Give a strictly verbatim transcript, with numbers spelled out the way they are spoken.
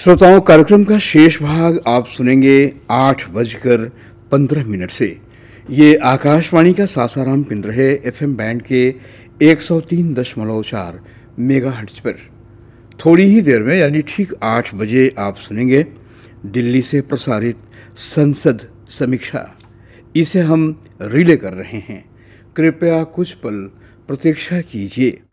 श्रोताओं, कार्यक्रम का शेष भाग आप सुनेंगे आठ बजकर पंद्रह मिनट से। ये आकाशवाणी का सासाराम केंद्र है, एफएम बैंड के एक सौ तीन दशमलव चार मेगाहर्ट्ज पर। थोड़ी ही देर में यानी ठीक आठ बजे आप सुनेंगे दिल्ली से प्रसारित संसद समीक्षा। इसे हम रिले कर रहे हैं। कृपया कुछ पल प्रतीक्षा कीजिए।